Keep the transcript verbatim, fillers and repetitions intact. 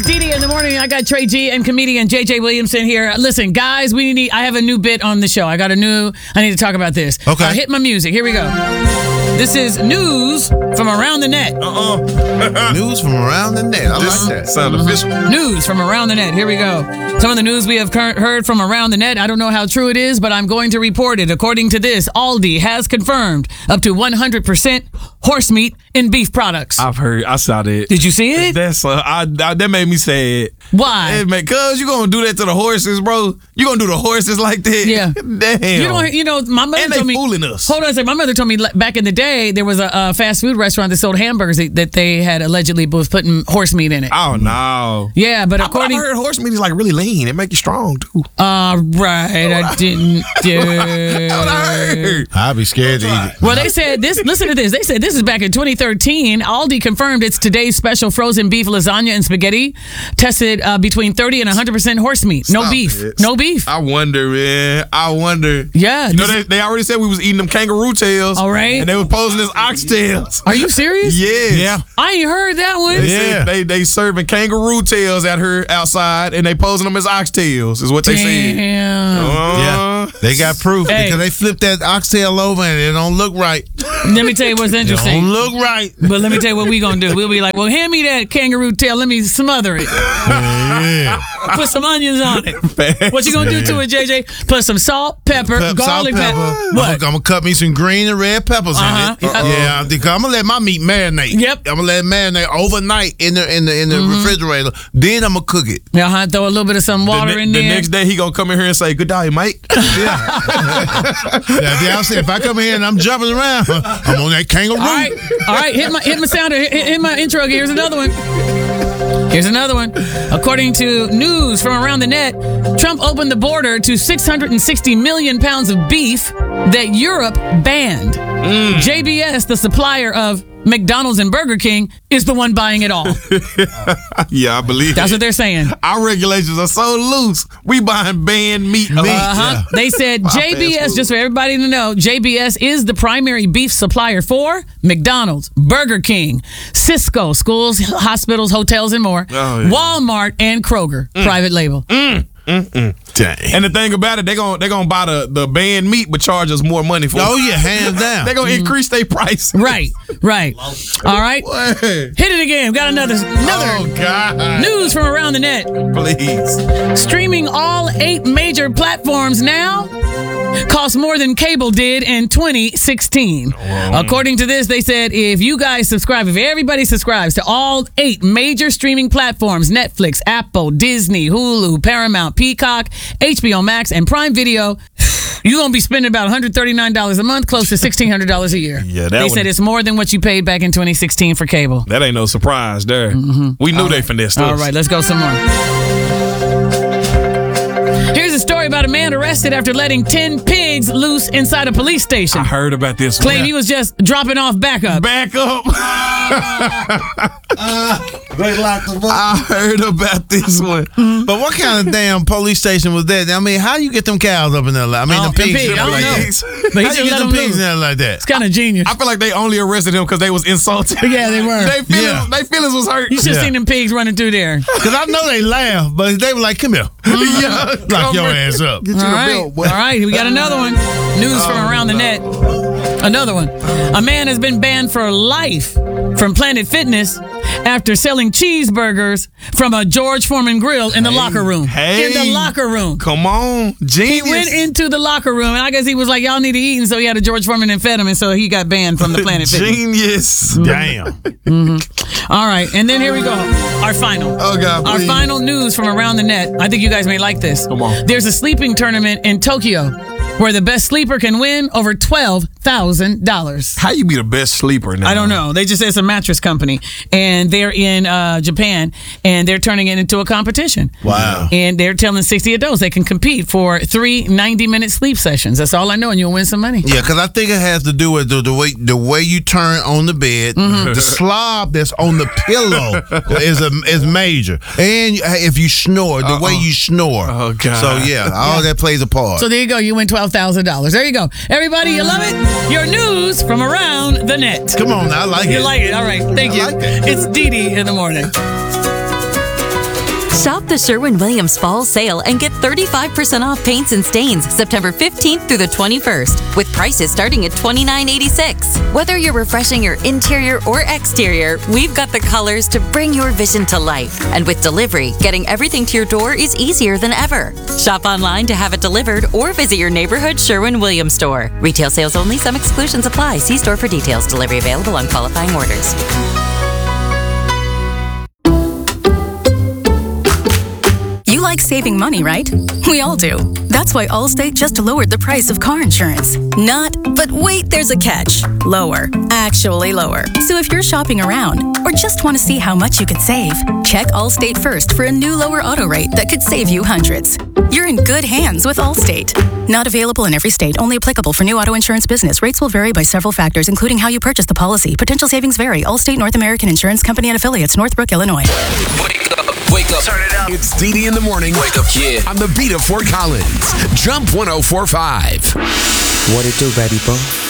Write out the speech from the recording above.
D D in the morning. I got Trey G and comedian J J Williamson here. Listen, guys, we need. I have a new bit on the show. I got a new. I need to talk about this. Okay. Uh, hit my music. Here we go. This is news from around the net. Uh-uh. News from around the net. I This like that. sound official. News from around the net. Here we go. Some of the news we have cur- heard from around the net. I don't know how true it is, but I'm going to report it. According to this, Aldi has confirmed up to one hundred percent horse meat in beef products. I've heard. I saw that. Did you see it? That's uh, I, I, that made me sad. Why? Hey, man, cuz you gonna do that to the horses, bro? You gonna do the horses like that? Yeah. Damn. You don't. You know, my mother and told they me. fooling us. Hold on a second. My mother told me like, back in the day there was a, a fast food restaurant that sold hamburgers that, that they had allegedly was putting horse meat in it. Oh no. Yeah, but I, according, I heard horse meat is like really lean. It make you strong too. uh, right, I didn't do. That's what I heard. I'd be scared to eat it. Well, they said this. Listen to this. They said this is back in twenty thirteen. Aldi confirmed its today's special frozen beef lasagna and spaghetti tested uh, between thirty and one hundred percent horse meat. No Stop beef. it. No beef. I wonder, man. I wonder. Yeah. You know, this- they, they already said we was eating them kangaroo tails. All right. And they was posing as oxtails. Are you serious? Yes. Yeah. I ain't heard that one. They Yeah. said they they serving kangaroo tails out here outside, and they posing them as oxtails. Is what they said. Damn. Uh, Yeah. They got proof Hey. because they flipped that oxtail over and it don't look right. Let me tell you what's It interesting. don't look right. But let me tell you what we gonna do. We'll be like, well, hand me that kangaroo tail. Let me smother it. Yeah. Put some onions on it. What you gonna do to it, J J? Put some salt, pepper, Pep- garlic salt, pepper. I'm What? gonna cut me some green and red peppers Uh-huh. in it. Uh-oh. Yeah, because I'm gonna let my meat marinate. Yep. I'm gonna let it marinate overnight in the in the in the refrigerator. Then I'm gonna cook it. Yeah, huh? Throw a little bit of some The, water ne- in the there. next day he gonna come in here and say, "Good day, mate." Yeah. yeah, I said if I come here and I'm jumping around, I'm on that kangaroo. All right, all right. Hit my hit my sounder. Hit, hit my intro. Here's another one. Here's another one. According to news from around the net, Trump opened the border to six hundred sixty million pounds of beef that Europe banned. J B S, the supplier of McDonald's and Burger King, is the one buying it all. Yeah, I believe That's it. what they're saying. Our regulations are so loose. We buying banned meat. Meat. Uh-huh. Yeah. They said J B S, food. just for everybody to know, J B S is the primary beef supplier for McDonald's, Burger King, Cisco, schools, hospitals, hotels, and more, Oh, yeah. Walmart, and Kroger, private label. Dang. And the thing about it, they gonna they gonna buy the, the banned meat, but charge us more money for Oh it. yeah, hands down. They gonna increase their price. Right, right. All right. What? Hit it again. We got another another Oh God. news from around the net. Please. Streaming all eight major platforms now costs more than cable did in twenty sixteen. According to this, they said if you guys subscribe, if everybody subscribes to all eight major streaming platforms, Netflix, Apple, Disney, Hulu, Paramount, Peacock, H B O Max, and Prime Video, you're going to be spending about one hundred thirty-nine dollars a month, close to sixteen hundred dollars a year. Yeah, that They one- said it's more than what you paid back in twenty sixteen for cable. That ain't no surprise there. We knew they finessed us. All right, let's go some more. Here's a story about a man arrested after letting ten pigs loose inside a police station. I heard about this one. Claim he was just dropping off backup. Back up. They locked them up. I heard about this one. But what kind of damn police station was that? I mean, how you get them cows up in there? Like, I mean, Oh, the pigs. the pig, I don't like know. that? But he How just you get let them them pigs loose. in there like that? It's kind of genius. I feel like they only arrested him because they was insulted. Yeah, they were. they feelings, Yeah. they feelings was hurt. You should have Yeah. seen them pigs running through there. Because I know they laugh, but they were like, come here. yeah, Lock your come ass up. Get All you a right. belt, boy. All right, we got another one. News from around the net. Another one. A man has been banned for life from Planet Fitness after selling cheeseburgers from a George Foreman grill in the locker room. hey. In the locker room. Come on, He genius. went into the locker room, and I guess he was like, y'all need to eat, and so he had a George Foreman and fed him, and so he got banned from the Planet Fitness. Genius. Damn. All right, and then here we go. Our final. Oh, God, Our please. final news from around the net. I think you guys may like this. Come on. There's a sleeping tournament in Tokyo where the best sleeper can win over twelve thousand dollars. How you be the best sleeper now? I don't know. They just said it's a mattress company, and they're in uh, Japan, and they're turning it into a competition. Wow. And they're telling sixty adults they can compete for three ninety-minute sleep sessions. That's all I know, and you'll win some money. Yeah, because I think it has to do with the, the way the way you turn on the bed. Mm-hmm. The slob that's on the pillow is a, is major, and if you snore, the way you snore. Oh, God. So yeah, all that plays a part. So there you go. You win twelve thousand dollars. There you go. Everybody, you love it? Your news from around the net. Come on, now, I like You it. like it? All right. Thank I you. like that. It's Dee Dee in the morning. Shop the Sherwin-Williams Fall Sale and get thirty-five percent off paints and stains September fifteenth through the twenty-first, with prices starting at twenty-nine eighty-six. Whether you're refreshing your interior or exterior, we've got the colors to bring your vision to life. And with delivery, getting everything to your door is easier than ever. Shop online to have it delivered or visit your neighborhood Sherwin-Williams store. Retail sales only. Some exclusions apply. See store for details. Delivery available on qualifying orders. You like saving money, right? We all do. That's why Allstate just lowered the price of car insurance. Not, but wait, there's a catch. Lower. Actually lower. So if you're shopping around or just want to see how much you could save, check Allstate first for a new lower auto rate that could save you hundreds. You're in good hands with Allstate. Not available in every state. Only applicable for new auto insurance business. Rates will vary by several factors, including how you purchase the policy. Potential savings vary. Allstate North American Insurance Company and Affiliates, Northbrook, Illinois. Wake up, wake up. Turn it up. It's D D in the morning. Wake up, kid. On the beat of Fort Collins. Jump one oh four point five. What it do, baby boy?